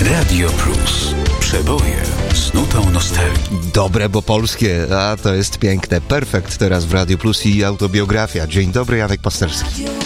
Radio Plus. Przeboje z nutą nostalgii. Dobre, bo polskie, a to jest piękne. Perfekt teraz w Radio Plus i autobiografia. Dzień dobry, Janek Pasterski.